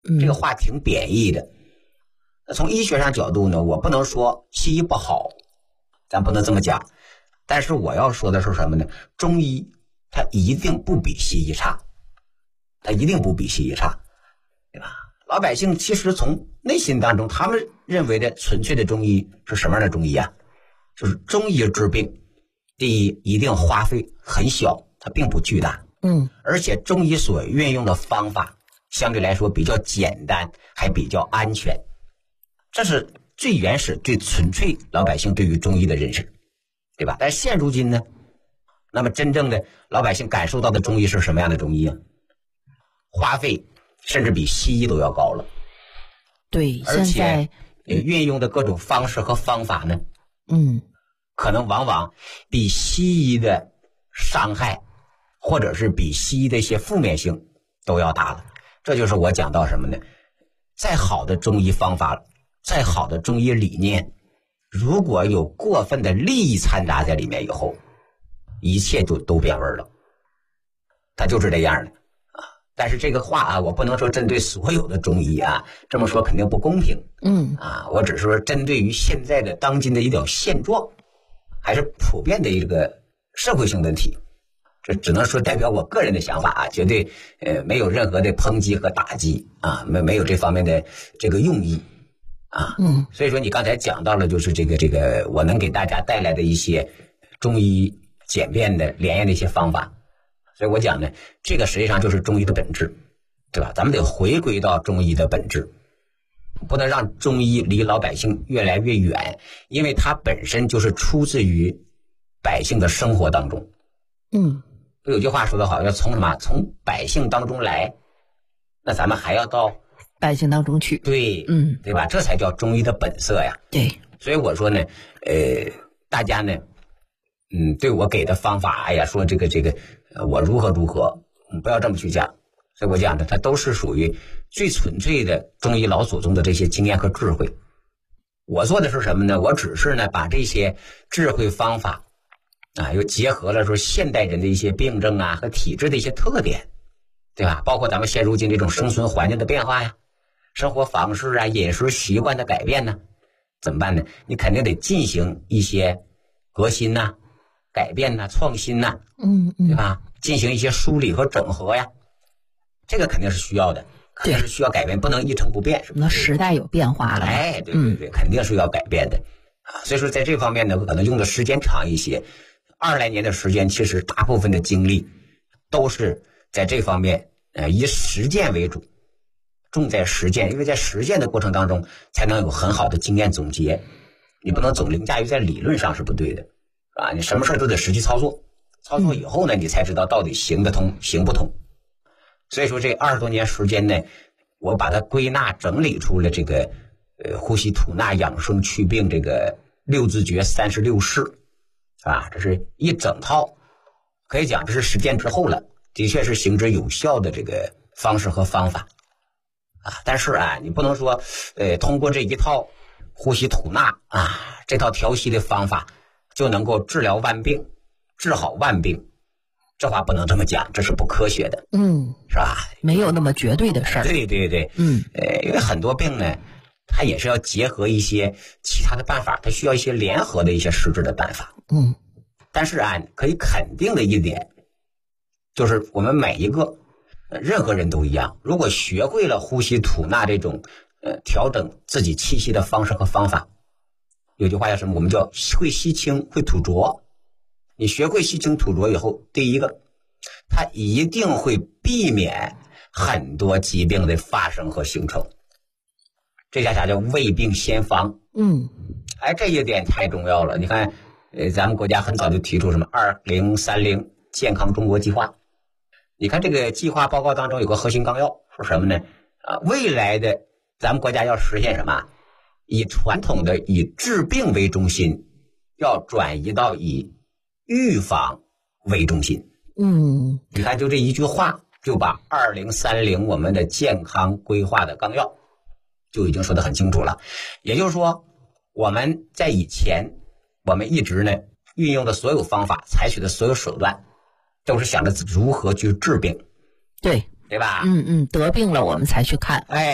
这个话挺贬义的。从医学上角度呢，我不能说西医不好，咱不能这么讲。但是我要说的是什么呢？中医它一定不比西医差，它一定不比西医差，对吧？老百姓其实从内心当中，他们认为的纯粹的中医是什么样的中医啊？就是中医治病，第一一定花费很小，它并不巨大，而且中医所运用的方法相对来说比较简单，还比较安全，这是最原始、最纯粹老百姓对于中医的认识，对吧？但是现如今呢，那么真正的老百姓感受到的中医是什么样的中医啊？花费甚至比西医都要高了。 对， 而且运用的各种方式和方法呢，可能往往比西医的伤害，或者是比西医的一些负面性都要大了。这就是我讲到什么呢？再好的中医方法，再好的中医理念，如果有过分的利益掺杂在里面以后，一切都变味了。它就是这样的啊。但是这个话啊，我不能说针对所有的中医啊，这么说肯定不公平。我只是说针对于现在的当今的一种现状，还是普遍的一个社会性问题。这只能说代表我个人的想法啊，绝对没有任何的抨击和打击啊，没有这方面的这个用意啊。所以说你刚才讲到了，就是这个我能给大家带来的一些中医简便的连验的一些方法。所以我讲呢，这个实际上就是中医的本质，对吧？咱们得回归到中医的本质，不能让中医离老百姓越来越远，因为它本身就是出自于百姓的生活当中。有句话说得好，要从什么？从百姓当中来，那咱们还要到百姓当中去。 对，对吧？这才叫中医的本色呀。 对， 所以我说呢，大家呢，对我给的方法，哎呀，说这个，我如何，不要这么去讲。所以我讲的，它都是属于最纯粹的中医老祖宗的这些经验和智慧。我做的是什么呢？我只是呢，把这些智慧方法啊，又结合了说现代人的一些病症啊和体质的一些特点，对吧？包括咱们现如今这种生存环境的变化呀，生活方式啊、饮食习惯的改变呢，怎么办呢？你肯定得进行一些革新呐、改变呐、创新呐，对吧？进行一些梳理和整合呀，这个肯定是需要的，肯定是需要改变，不能一成不变，是不是？ 那时代有变化了， 哎，对，肯定是要改变的啊。所以说在这方面呢，可能用的时间长一些，20来年的时间，其实大部分的精力都是在这方面，以实践为主，重在实践，因为在实践的过程当中，才能有很好的经验总结。你不能总凌驾于在理论上是不对的，啊，你什么事都得实际操作，操作以后呢，你才知道到底行得通，行不通。所以说这20多年时间呢，我把它归纳整理出了这个呼吸吐纳养生祛病这个6字诀36式。啊，这是一整套，可以讲这是实践之后了，的确是行之有效的这个方式和方法啊。但是啊，你不能说通过这一套呼吸吐纳啊，这套调息的方法就能够治疗万病，治好万病，这话不能这么讲，这是不科学的，是吧？ 没有那么绝对的事儿。 对，因为很多病呢，它也是要结合一些其他的办法，它需要一些联合的一些实质的办法。但是啊，可以肯定的一点，就是我们每一个任何人都一样，如果学会了呼吸吐纳这种调整自己气息的方式和方法，有句话叫什么？我们叫会吸清，会吐浊。你学会吸清吐浊以后，第一个，它一定会避免很多疾病的发生和形成。这叫啥？叫未病先防。这一点太重要了。你看，咱们国家很早就提出什么2030健康中国计划。你看这个计划报告当中有个核心纲要，说什么呢？未来的咱们国家要实现什么？以传统的以治病为中心，要转移到以预防为中心。你看就这一句话，就把2030我们的健康规划的纲要就已经说得很清楚了。也就是说，我们在以前，我们一直呢运用的所有方法，采取的所有手段，都是想着如何去治病， 对吧？ 得病了我们才去看。